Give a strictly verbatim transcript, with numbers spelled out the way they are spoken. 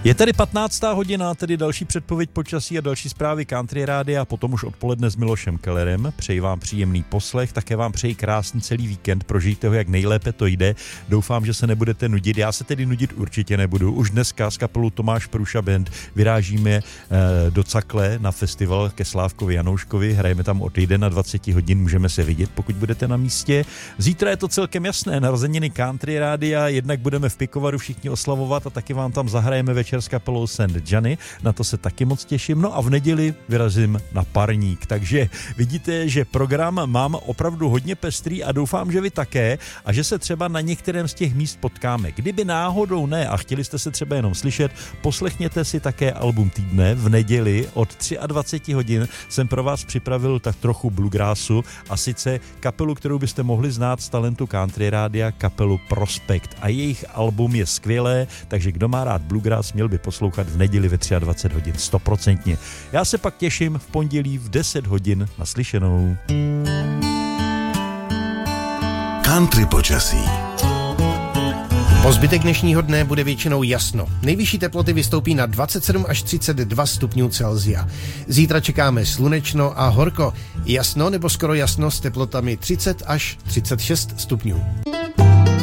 Je tady patnáctá hodina, tedy další předpověď počasí a další zprávy Country Rádia a potom už odpoledne s Milošem Kellerem. Přeji vám příjemný poslech, také vám přeji krásný celý víkend, prožijte ho jak nejlépe to jde. Doufám, že se nebudete nudit, já se tedy nudit určitě nebudu. Už dneska s kapelou Tomáš Průša Band vyrážíme e, do Cakle na festival ke Slávkovi Janouškovi, hrajeme tam od jedna dvacet hodin, můžeme se vidět, pokud budete na místě. Zítra je to celkem jasné, narozeniny Country Rádia, jednak budeme v Pikovaru všichni oslavovat a taky vám tam zahrajeme večer s kapelou Saint Johnny, na to se taky moc těším. No a v neděli vyrazím na Parník, takže vidíte, že program mám opravdu hodně pestrý a doufám, že vy také a že se třeba na některém z těch míst potkáme. Kdyby náhodou ne a chtěli jste se třeba jenom slyšet, poslechněte si také album týdne. V neděli od dvacet tři hodin jsem pro vás připravil tak trochu bluegrassu a sice kapelu, kterou byste mohli znát z talentu Country Rádia, kapelu Prospekt a jejich album je skvělé, takže kdo má rád bluegrass, měl by poslouchat v neděli ve dvacet tři hodin, stoprocentně. Já se pak těším v pondělí v deset hodin naslyšenou. Country počasí. Po zbytek dnešního dne bude většinou jasno. Nejvyšší teploty vystoupí na dvacet sedm až třicet dva stupňů Celsia. Zítra čekáme slunečno a horko. Jasno nebo skoro jasno s teplotami třicet až třicet šest stupňů.